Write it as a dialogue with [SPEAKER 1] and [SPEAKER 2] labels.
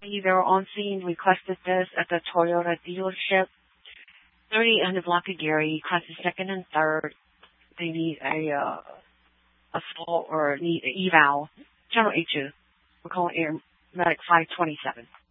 [SPEAKER 1] They were on scene, requested this at the Toyota dealership. 30 on the block of Gary, classes second and third. They need a assault or need an eval. General H. We're calling Air Medic 527.